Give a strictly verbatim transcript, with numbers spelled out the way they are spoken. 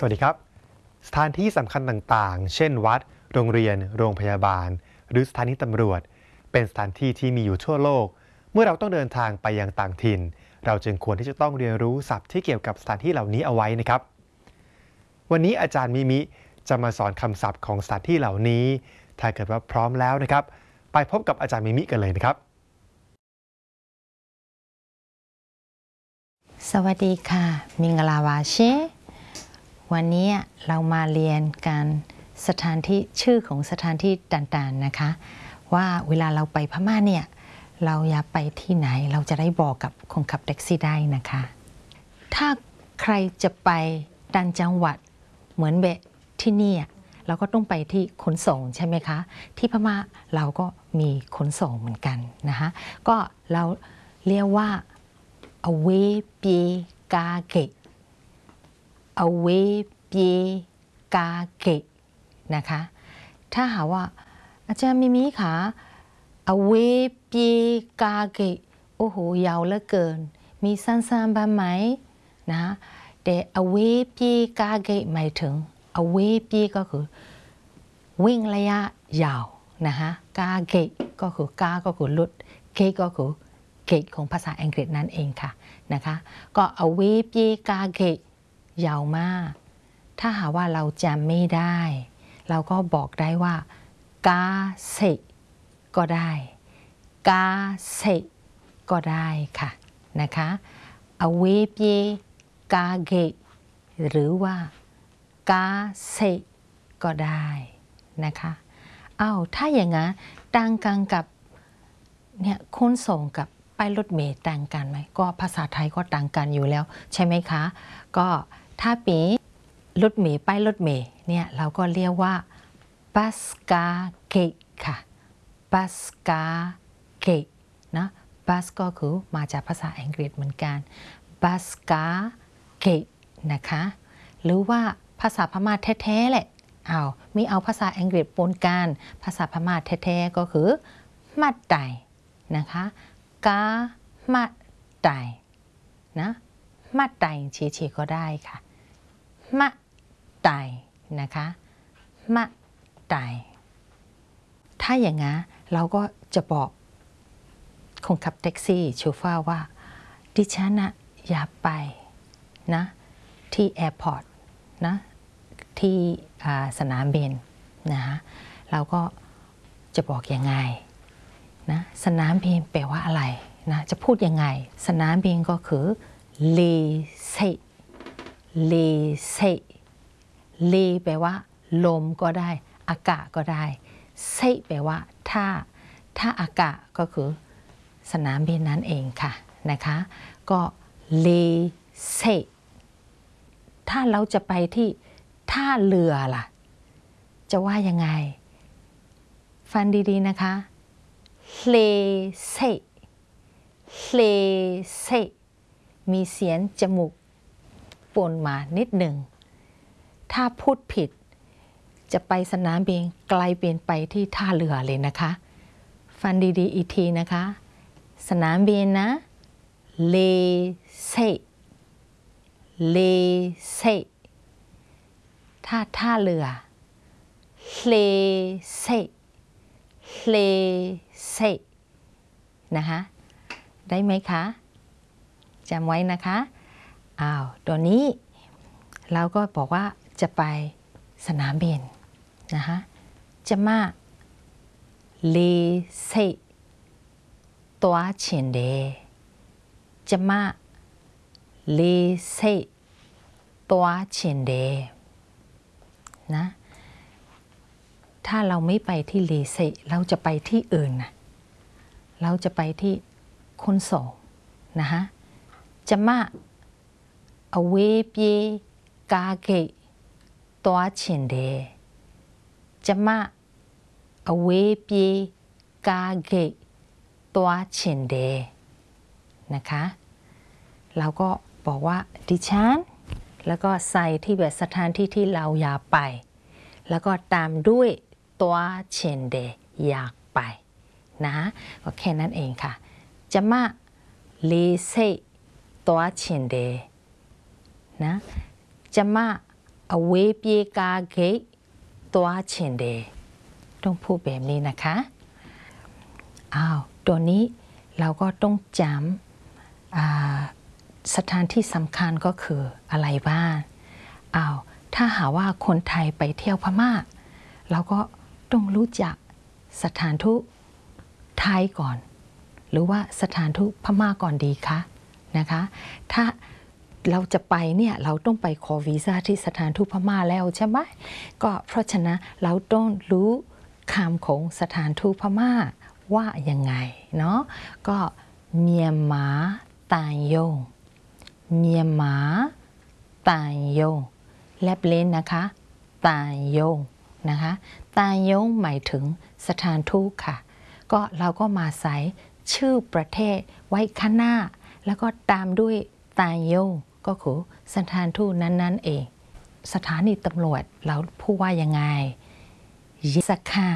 วัสดีครับสถานที่สำคัญต่างๆเช่นวัดโรงเรียนโรงพยาบาลหรือสถานีตำรวจเป็นสถานที่ที่มีอยู่ทั่วโลกเมื่อเราต้องเดินทางไปยังต่างถิ่นเราจึงควรที่จะต้องเรียนรู้ศัพท์ที่เกี่ยวกับสถานที่เหล่านี้เอาไว้นะครับวันนี้อาจารย์มิมิจะมาสอนคำศัพท์ของสถานที่เหล่านี้ถ้าเกิดว่าพร้อมแล้วนะครับไปพบกับอาจารย์มิมิกันเลยนะครับสวัสดีค่ะมิงลาวาเชวันนี้เรามาเรียนกันสถานที่ชื่อของสถานที่ต่างๆนะคะว่าเวลาเราไปพม่าเนี่ยเราอยากไปที่ไหนเราจะได้บอกกับคนขับแท็กซี่ได้นะคะถ้าใครจะไปต่างจังหวัดเหมือนแบบที่นี่เราก็ต้องไปที่ขนส่งใช่ไหมคะที่พม่าเราก็มีขนส่งเหมือนกันนะคะก็เราเรียกว่าเอาเวเปียกาเกะเอาเวเปียกาเกะนะคะถ้าหาว่าอาจารย์มิมิคะเอาเวเปียกาเกะโอ้โหยาวเหลือเกินมีสั้นๆบ้างไหมนะแต่เอาเวเปียกาเกะหมายถึงเอาเวเปียก็คือวิ่งระยะยาวนะคะกาเกะก็คือกาก็คือลุดเกะก็คือเกตของภาษาอังกฤษนั่นเองค่ะนะคะก็เอาเวเปียกาเกะยาวมากถ้าหาว่าเราจำไม่ได้เราก็บอกได้ว่ากาเซก็ได้กาเซก็ได้ค่ะนะคะเอาเวเปียกาเกะหรือว่ากาเซก็ได้นะคะอ้าวถ้าอย่างนั้นต่างกันกับเนี่ยขนส่งกับป้ายรถเมล์ต่างกันไหมก็ภาษาไทยก็ต่างกันอยู่แล้วใช่ไหมคะก็ถ้าปีรถเมล์ป้ายรถเมล์เนี่ยเราก็เรียกว่าบัสกาเกะค่ะบัสกาเกะนะบัสก็คือมาจากภาษาอังกฤษเหมือนกันบัสกาเกะนะคะหรือว่าภาษาพม่าแท้ๆแหละเอามีเอาภาษาอังกฤษปนกันภาษาพม่าแท้ๆก็คือมัดไตนะคะกามัดไตนะมัดไตเฉยๆก็ได้ค่ะมัดไตนะคะมัดไตถ้าอย่างนั้นเราก็จะบอกคนขับแท็กซี่โชเฟอร์ว่าดิฉันนะอยากไปนะที่แอร์พอร์ตนะที่สนามบินนะคะเราก็จะบอกยังไงนะสนามบินแปลว่าอะไรนะจะพูดยังไงสนามบินก็คือเลเซเลเซเลแปลว่าลมก็ได้อากาศก็ได้เซแปลว่าถ้าถ้าอากาศก็คือสนามบินนั่นเองค่ะนะคะก็เลเซถ้าเราจะไปที่ท่าเรือล่ะจะว่ายังไงฟังดีๆนะคะเลเซเลเซมีเสียงจมูกปนมานิดหนึ่งถ้าพูดผิดจะไปสนามบินไกลเปลี่ยนไปที่ท่าเรือเลยนะคะฟังดีๆอีกทีนะคะสนามบินนะเลเซเลเซถ้าท่าเรือเลเซเลเซนะคะได้ไหมคะจำไว้นะคะอ้าวตัวนี้เราก็บอกว่าจะไปสนามบินนะคะจะมาเลเซตัวเฉียนเดจะมาเลเซตัวเฉียนเดนะถ้าเราไม่ไปที่เลเซเราจะไปที่อื่นนะเราจะไปที่ขนส่งนะคะจะมาเอาเวเปียกาเกะตัวเฉียนเดจะมาเอาเวเปียกาเกะตัวเฉียนเดนะคะเราก็บอกว่าดิฉันแล้วก็ใส่ที่แบบสถานที่ที่เราอยากไปแล้วก็ตามด้วยตัวเฉียนเดอยากไปนะก็แค่นั้นเองค่ะจะมาเลเซตัวเฉียนเดนะจะมาอเวเปียกาเกตตัวเชนเดต้องพูดแบบนี้นะคะอ้าวตัวนี้เราก็ต้องจำสถานที่สำคัญก็คืออะไรบ้างอ้าวถ้าหาว่าคนไทยไปเที่ยวพม่าเราก็ต้องรู้จักสถานทูตไทยก่อนหรือว่าสถานทูตพม่าก่อนดีคะนะคะถ้าเราจะไปเนี่ยเราต้องไปขอวีซ่าที่สถานทูตพม่าแล้วใช่ไหมก็เพราะฉะนั้นเราต้องรู้คำของสถานทูตพม่าว่ายังไงเนาะก็เมียนมาตานยงเมียนมาตานยงแลบเล่นนะคะตานยงนะคะตานยงหมายถึงสถานทูตค่ะก็เราก็มาใส่ชื่อประเทศไว้ข้างหน้าแล้วก็ตามด้วยตานยงก็คือสถานทูตนั้นๆเองสถานีตำรวจเราพูดว่ายังไงยิสค่ะ